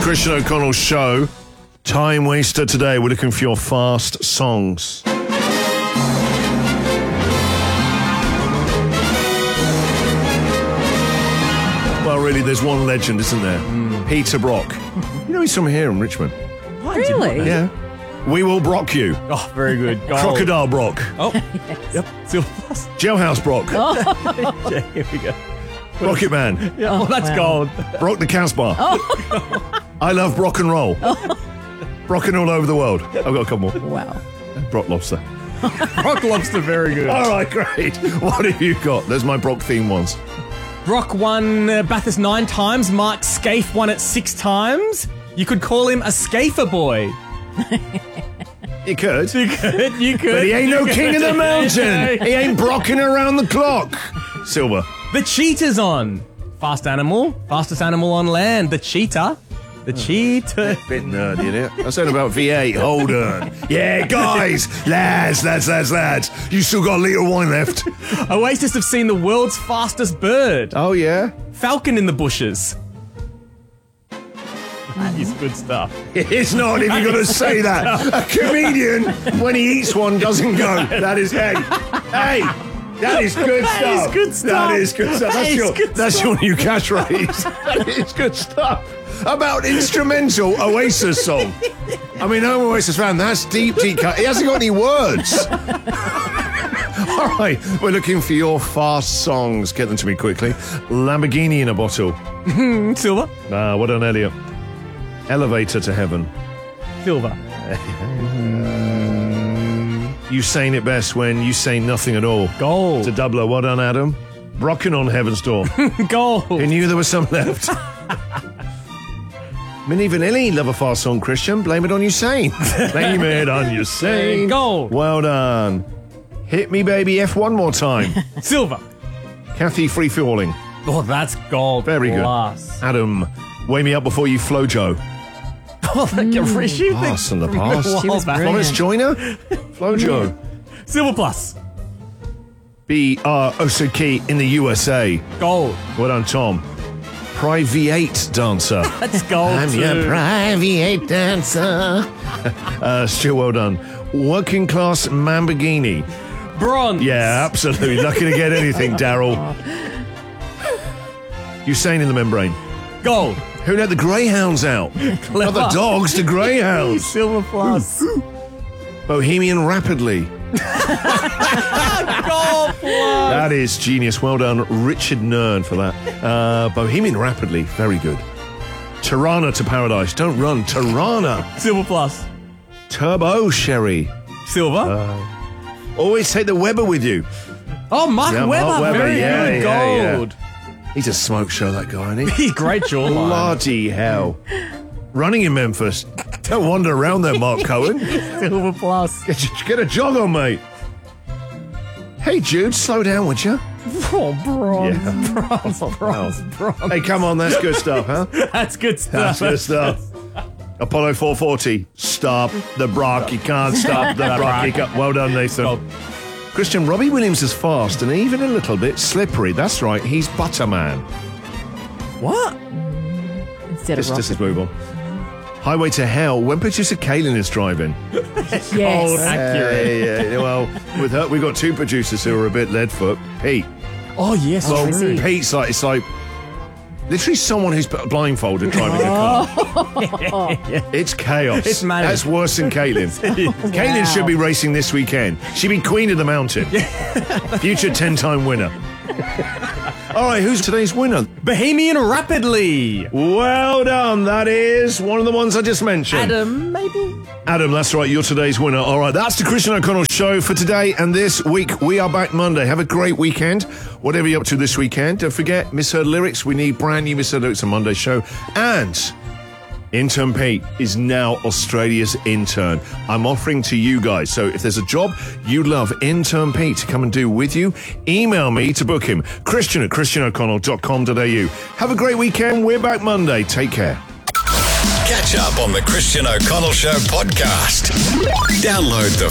Christian O'Connell Show. Time waster today. We're looking for your fast songs. Well, really, there's one legend, isn't there? Peter Brock. You know he's from here in Richmond. What? Really? Yeah. We will Brock you. Oh, very good. Gold. Crocodile Brock. Oh, yep. Silver plus. Jailhouse Brock. Yeah, here we go. Rocket Man. Yeah, well, that's gold. Brock the Casbah. I love Brock and roll. Brocking all over the world. I've got a couple more. Wow. Brock Lobster. Brock Lobster, very good. All right, great. What have you got? There's my Brock theme ones. Brock won Bathurst 9 times. Mark Scaife won it 6 times. You could call him a Scaifer boy. You could. You could. But he ain't no king of the mountain. He ain't brocking around the clock. Silver. The cheetah's on. Fast animal. Fastest animal on land. The cheetah. The cheetah. Bit nerdy, isn't it? I said about V8. Hold on. Yeah, guys. Lads. You still got a litre of wine left. Oasis have seen the world's fastest bird. Oh, yeah? Falcon in the bushes. That is good stuff. It's not if you're going to say that. A comedian, when he eats one, doesn't go. That is, hey. That is good stuff. That is good stuff. That is good stuff. That's your new catchphrase. That is good stuff. About instrumental Oasis song. I mean, I'm an Oasis fan. That's deep cut. He hasn't got any words. All right, we're looking for your fast songs. Get them to me quickly. Lamborghini in a bottle. Silver. Well done, Elliot. Elevator to heaven. Silver. You saying it best when you say nothing at all. Gold. To doubler. Well done, Adam. Brocking on heaven's door. Gold. Who knew there was some left? Minnie Vanilli, love a fast song, Christian. Blame it on Usain. Blame it on Usain. Gold. Well done. Hit me, baby, F one more time. Silver. Kathy, free falling. Oh, that's gold. Very good. Plus. Adam, weigh me up before you flow, Joe. Oh, Pass on the past. She was Florence Joyner, Flojo. Silver plus. B.R. Osaki in the USA. Gold. Well done, Tom. Private dancer. That's gold. I'm too. your private dancer. Still well done. Working class Lamborghini. Bronze. Yeah, absolutely. Lucky to get anything, Daryl. Usain in the membrane. Gold. Who let the greyhounds out? Not the dogs, the greyhounds. Silver plus. Bohemian Rapidly. Gold plus. That is genius. Well done, Richard Nern, for that. Bohemian Rapidly. Very good. Tirana to Paradise. Don't run. Tirana. Silver plus. Turbo Sherry. Silver. Always take the Weber with you. Oh, Mark Yeah, Webber. Mark Webber, Very yeah, good. yeah, Gold. He's a smoke show, that guy, isn't he? He's great jawline. Bloody hell. Running in Memphis. Don't wander around there, Mark Cohen. Silver plus. Get a jog on, mate. Hey, Jude, slow down, would you? Oh, bronze. Yeah. Bronze. Hey, come on, that's good stuff, huh? That's good That's stuff. good stuff. Apollo 440. Stop the Brock. You can't stop the Brock. Well done, Nathan. Gold. Christian, Robbie Williams is fast and even a little bit slippery. That's right, he's Butterman. What? Instead of Just move on. Highway to Hell, when producer Kaylin is driving. Yes. Accurate. Yeah. Well, with her, we've got two producers who are a bit leadfoot. Pete. Oh, yes. Well, is he? Pete's like, it's like literally someone who's blindfolded driving a car. It's chaos. It's manic. That's worse than Kaylin. Kaylin should be racing this weekend. She'd be Queen of the Mountain. Future 10-time winner. All right, who's today's winner? Bohemian Rapidly. Well done. That is one of the ones I just mentioned. Adam, maybe? Adam, that's right. You're today's winner. All right, that's the Christian O'Connell Show for today and this week. We are back Monday. Have a great weekend. Whatever you're up to this weekend. Don't forget, Misheard Lyrics. We need brand new Misheard Lyrics on Monday's show. And Intern Pete is now Australia's intern. I'm offering to you guys. So if there's a job you'd love Intern Pete to come and do with you, email me to book him. Christian@christianoconnell.com.au. Have a great weekend. We're back Monday. Take care. Catch up on the Christian O'Connell Show podcast. Download the